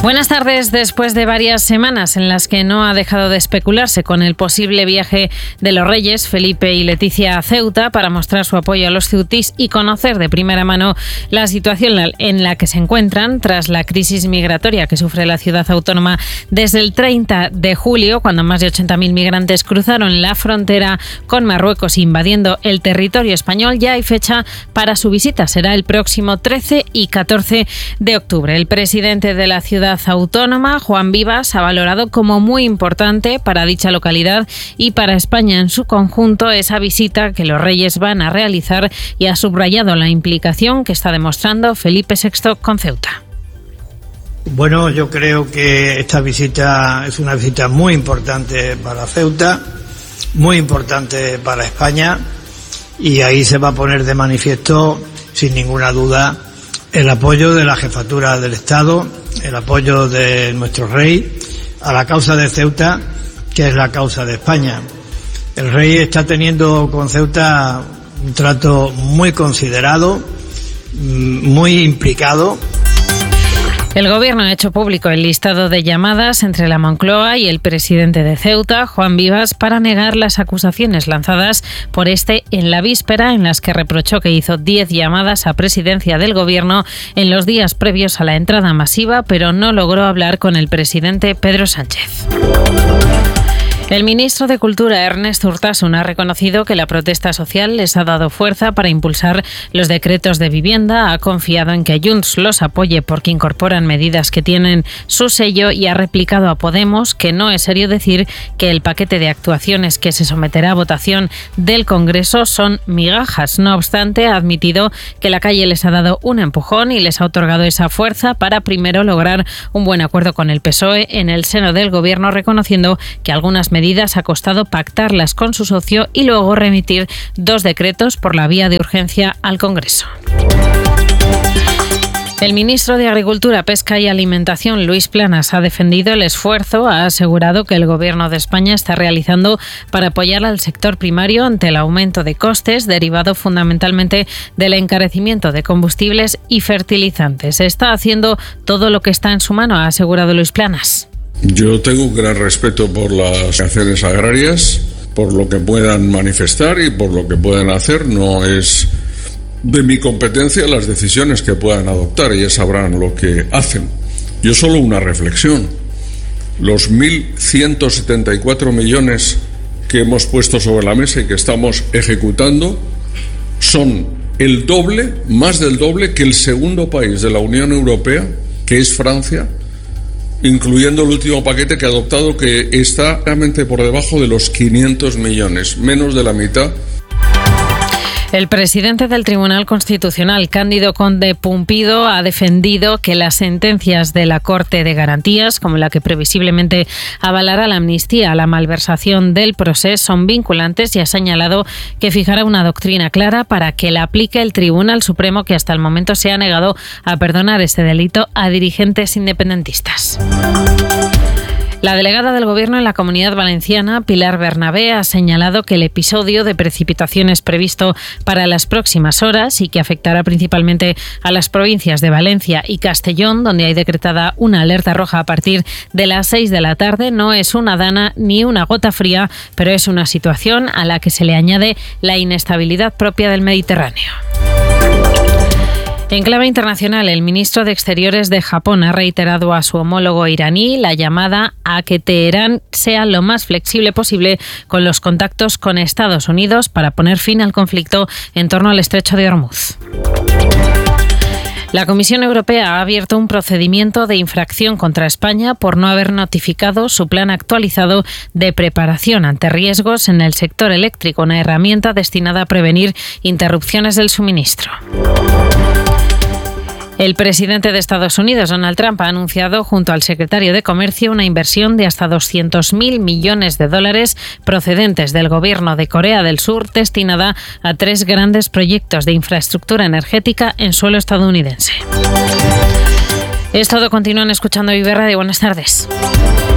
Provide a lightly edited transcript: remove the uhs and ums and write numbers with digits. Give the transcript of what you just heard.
Buenas tardes. Después de varias semanas en las que no ha dejado de especularse con el posible viaje de los reyes Felipe y Leticia a Ceuta para mostrar su apoyo a los ceutíes y conocer de primera mano la situación en la que se encuentran tras la crisis migratoria que sufre la ciudad autónoma desde el 30 de julio, cuando más de 80.000 migrantes cruzaron la frontera con Marruecos invadiendo el territorio español, ya hay fecha para su visita. Será el próximo 13 y 14 de octubre. El presidente de la ciudad autónoma, Juan Vivas, ha valorado como muy importante para dicha localidad y para España en su conjunto esa visita que los reyes van a realizar y ha subrayado la implicación que está demostrando Felipe VI con Ceuta. Bueno, yo creo que esta visita es una visita muy importante para Ceuta, muy importante para España, y ahí se va a poner de manifiesto, sin ninguna duda, el apoyo de la jefatura del Estado, el apoyo de nuestro rey a la causa de Ceuta, que es la causa de España. El rey está teniendo con Ceuta un trato muy considerado, muy implicado. El Gobierno ha hecho público el listado de llamadas entre la Moncloa y el presidente de Ceuta, Juan Vivas, para negar las acusaciones lanzadas por este en la víspera, en las que reprochó que hizo 10 llamadas a presidencia del Gobierno en los días previos a la entrada masiva, pero no logró hablar con el presidente Pedro Sánchez. El ministro de Cultura, Ernest Urtasun, ha reconocido que la protesta social les ha dado fuerza para impulsar los decretos de vivienda, ha confiado en que Junts los apoye porque incorporan medidas que tienen su sello y ha replicado a Podemos que no es serio decir que el paquete de actuaciones que se someterá a votación del Congreso son migajas. No obstante, ha admitido que la calle les ha dado un empujón y les ha otorgado esa fuerza para primero lograr un buen acuerdo con el PSOE en el seno del Gobierno, reconociendo que algunas medidas ha costado pactarlas con su socio y luego remitir 2 decretos por la vía de urgencia al Congreso. El ministro de Agricultura, Pesca y Alimentación, Luis Planas, ha defendido el esfuerzo, ha asegurado que el Gobierno de España está realizando para apoyar al sector primario ante el aumento de costes derivado fundamentalmente del encarecimiento de combustibles y fertilizantes. Está haciendo todo lo que está en su mano, ha asegurado Luis Planas. Yo tengo un gran respeto por las acciones agrarias, por lo que puedan manifestar y por lo que puedan hacer. No es de mi competencia las decisiones que puedan adoptar, ellas sabrán lo que hacen. Yo solo una reflexión. Los 1.174 millones que hemos puesto sobre la mesa y que estamos ejecutando son el doble, más del doble que el segundo país de la Unión Europea, que es Francia, incluyendo el último paquete que ha adoptado, que está realmente por debajo de los 500 millones, menos de la mitad. El presidente del Tribunal Constitucional, Cándido Conde Pumpido, ha defendido que las sentencias de la Corte de Garantías, como la que previsiblemente avalará la amnistía a la malversación del proceso, son vinculantes y ha señalado que fijará una doctrina clara para que la aplique el Tribunal Supremo, que hasta el momento se ha negado a perdonar este delito a dirigentes independentistas. La delegada del Gobierno en la Comunidad Valenciana, Pilar Bernabé, ha señalado que el episodio de precipitaciones previsto para las próximas horas y que afectará principalmente a las provincias de Valencia y Castellón, donde hay decretada una alerta roja a partir de las 6 de la tarde, no es una dana ni una gota fría, pero es una situación a la que se le añade la inestabilidad propia del Mediterráneo. En clave internacional, el ministro de Exteriores de Japón ha reiterado a su homólogo iraní la llamada a que Teherán sea lo más flexible posible con los contactos con Estados Unidos para poner fin al conflicto en torno al estrecho de Hormuz. La Comisión Europea ha abierto un procedimiento de infracción contra España por no haber notificado su plan actualizado de preparación ante riesgos en el sector eléctrico, una herramienta destinada a prevenir interrupciones del suministro. El presidente de Estados Unidos, Donald Trump, ha anunciado junto al secretario de Comercio una inversión de hasta $200.000 millones procedentes del gobierno de Corea del Sur, destinada a 3 grandes proyectos de infraestructura energética en suelo estadounidense. Es todo. Continúan escuchando Vive Radio. Buenas tardes.